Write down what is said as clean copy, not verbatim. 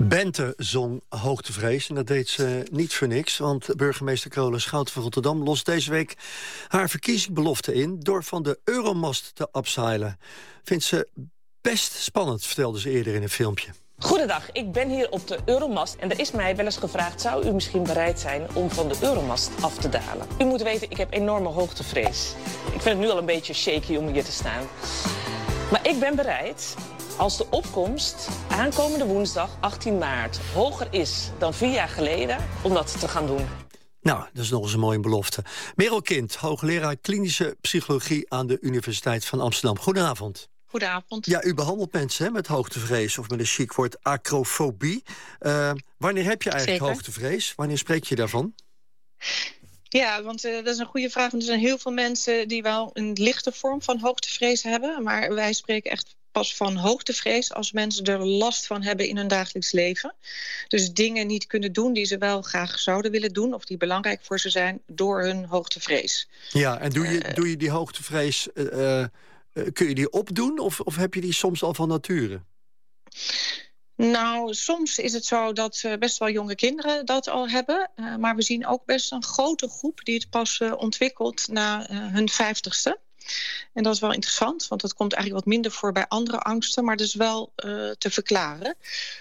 Bente zong hoogtevrees en dat deed ze niet voor niks. Want burgemeester Carola Schouten van Rotterdam lost deze week haar verkiezingsbelofte in door van de Euromast te abseilen. Vindt ze best spannend, vertelde ze eerder in een filmpje. Goedendag, ik ben hier op de Euromast en er is mij wel eens gevraagd: zou u misschien bereid zijn om van de Euromast af te dalen? U moet weten, ik heb enorme hoogtevrees. Ik vind het nu al een beetje shaky om hier te staan. Maar ik ben bereid als de opkomst aankomende woensdag 18 maart hoger is dan 4 jaar geleden om dat te gaan doen. Nou, dat is nog eens een mooie belofte. Merel Kind, hoogleraar klinische psychologie aan de Universiteit van Amsterdam. Goedenavond. Goedenavond. Ja, u behandelt mensen met hoogtevrees of met een chic woord acrofobie. Wanneer heb je eigenlijk hoogtevrees? Wanneer spreek je daarvan? Ja, want dat is een goede vraag. Want er zijn heel veel mensen die wel een lichte vorm van hoogtevrees hebben. Maar wij spreken echt pas van hoogtevrees als mensen er last van hebben in hun dagelijks leven. Dus dingen niet kunnen doen die ze wel graag zouden willen doen of die belangrijk voor ze zijn door hun hoogtevrees. Ja, en doe je die hoogtevrees, kun je die opdoen of heb je die soms al van nature? Nou, soms is het zo dat best wel jonge kinderen dat al hebben. Maar we zien ook best een grote groep die het pas ontwikkelt na hun 50ste. En dat is wel interessant, want dat komt eigenlijk wat minder voor bij andere angsten. Maar dat is wel te verklaren.